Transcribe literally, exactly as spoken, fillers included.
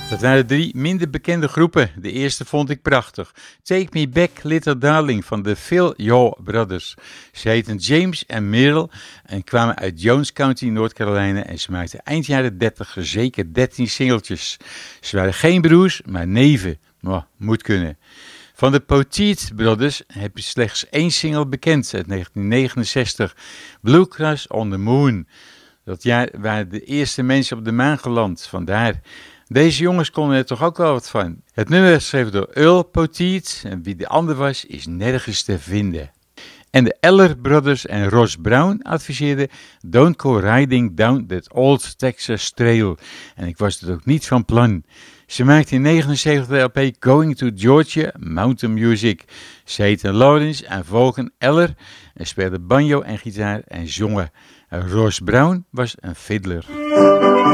Dat waren drie minder bekende groepen. De eerste vond ik prachtig. Take Me Back, Little Darling van de Phil Yaw Brothers. Ze heten James en Merle en kwamen uit Jones County, North Carolina. En ze maakten eind jaren dertig zeker dertien singeltjes. Ze waren geen broers, maar neven. Oh, moet kunnen. Van de Poteet Brothers heb je slechts één single bekend uit negentien negenenzestig. Bluegrass on the Moon. Dat jaar waren de eerste mensen op de maan geland, vandaar. Deze jongens konden er toch ook wel wat van. Het nummer werd geschreven door Earl Poteet en wie de ander was is nergens te vinden. En de Eller Brothers en Ross Brown adviseerden Don't go riding down that old Texas trail. En ik was het ook niet van plan. Ze maakten in negentien negenenzeventig de L P Going to Georgia, Mountain Music. Ze heten Lawrence en volgen Eller en speelden banjo en gitaar en zongen. Ross Brown was een fiddler.